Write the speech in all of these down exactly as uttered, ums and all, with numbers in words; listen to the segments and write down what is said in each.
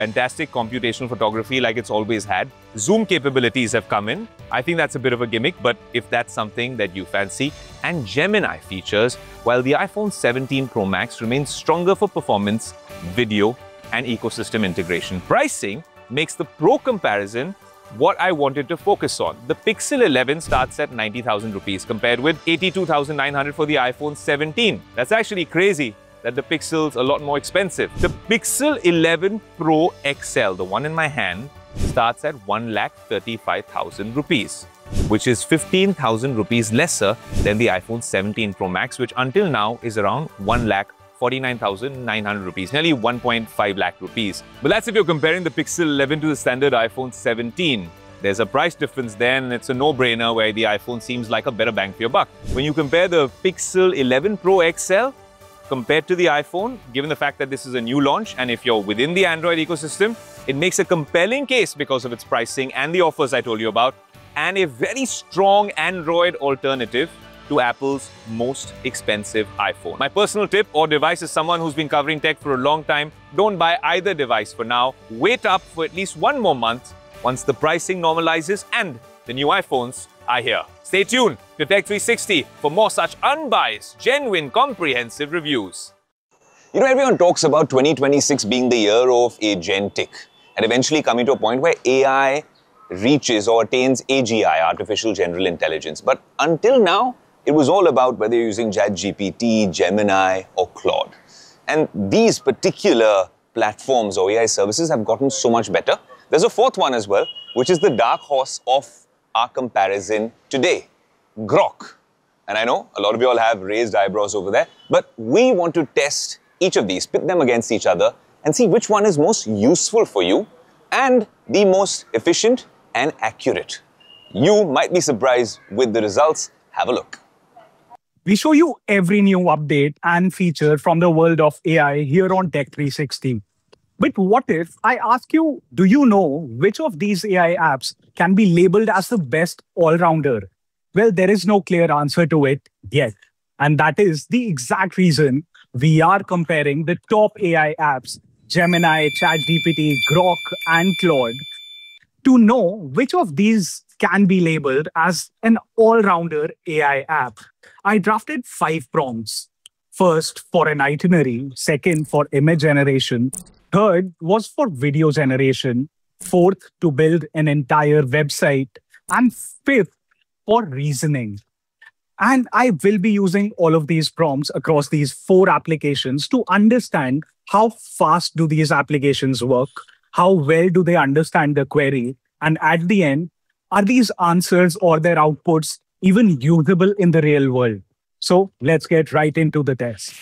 fantastic computational photography like it's always had. Zoom capabilities have come in. I think that's a bit of a gimmick, but if that's something that you fancy. And Gemini features, while the iPhone seventeen Pro Max remains stronger for performance, video, and ecosystem integration. Pricing makes the Pro comparison what I wanted to focus on. The Pixel eleven starts at ninety thousand rupees compared with eighty-two thousand nine hundred for the iPhone seventeen. That's actually crazy that the Pixel's a lot more expensive. The Pixel eleven Pro X L, the one in my hand, starts at one lakh thirty-five thousand rupees, which is fifteen thousand rupees lesser than the iPhone seventeen Pro Max, which until now is around one lakh forty-nine thousand nine hundred rupees, nearly one point five lakh rupees. But that's if you're comparing the Pixel eleven to the standard iPhone seventeen. There's a price difference there, and it's a no-brainer where the iPhone seems like a better bang for your buck. When you compare the Pixel eleven Pro X L compared to the iPhone, given the fact that this is a new launch, and if you're within the Android ecosystem, it makes a compelling case because of its pricing and the offers I told you about, and a very strong Android alternative to Apple's most expensive iPhone. My personal tip or advice is someone who's been covering tech for a long time, don't buy either device for now. Wait up for at least one more month once the pricing normalizes and the new iPhones are here. Stay tuned to Tech three sixty for more such unbiased, genuine, comprehensive reviews. You know, everyone talks about twenty twenty-six being the year of agentic and eventually coming to a point where A I reaches or attains A G I, artificial general intelligence. But until now, it was all about whether you're using ChatGPT, Gemini, or Claude. And these particular platforms or A I services have gotten so much better. There's a fourth one as well, which is the dark horse of our comparison today, Grok. And I know a lot of you all have raised eyebrows over there, but we want to test each of these, pit them against each other, and see which one is most useful for you and the most efficient and accurate. You might be surprised with the results. Have a look. We show you every new update and feature from the world of A I here on Tech three sixty. But what if I ask you, do you know which of these A I apps can be labeled as the best all-rounder? Well, there is no clear answer to it yet. And that is the exact reason we are comparing the top A I apps, Gemini, ChatGPT, Grok, and Claude, to know which of these can be labeled as an all-rounder A I app. I drafted five prompts. First, for an itinerary. Second, for image generation. Third was for video generation. Fourth, to build an entire website. And fifth, for reasoning. And I will be using all of these prompts across these four applications to understand how fast do these applications work, how well do they understand the query, and at the end, are these answers or their outputs even usable in the real world? So let's get right into the test.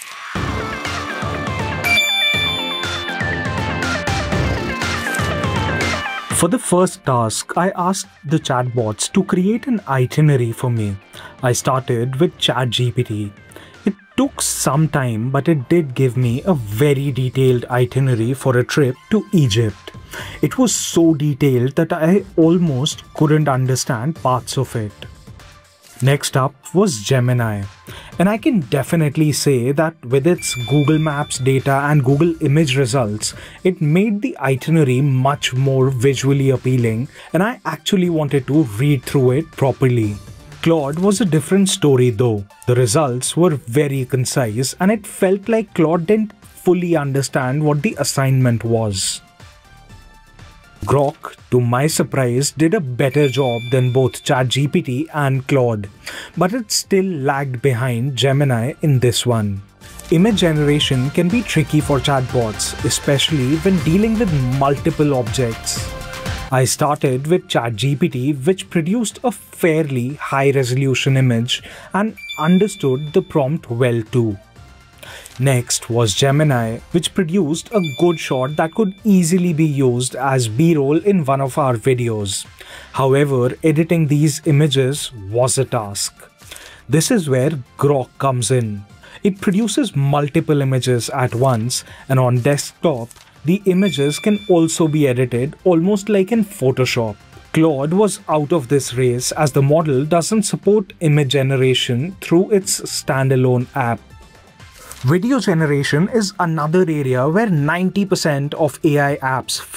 For the first task, I asked the chatbots to create an itinerary for me. I started with ChatGPT. It took some time, but it did give me a very detailed itinerary for a trip to Egypt. It was so detailed that I almost couldn't understand parts of it. Next up was Gemini, and I can definitely say that with its Google Maps data and Google image results, it made the itinerary much more visually appealing, and I actually wanted to read through it properly. Claude was a different story though. The results were very concise, and it felt like Claude didn't fully understand what the assignment was. Grok, to my surprise, did a better job than both ChatGPT and Claude, but it still lagged behind Gemini in this one. Image generation can be tricky for chatbots, especially when dealing with multiple objects. I started with ChatGPT, which produced a fairly high-resolution image and understood the prompt well too. Next was Gemini, which produced a good shot that could easily be used as B-roll in one of our videos. However, editing these images was a task. This is where Grok comes in. It produces multiple images at once, and on desktop, the images can also be edited almost like in Photoshop. Claude was out of this race as the model doesn't support image generation through its standalone app. Video generation is another area where ninety percent of A I apps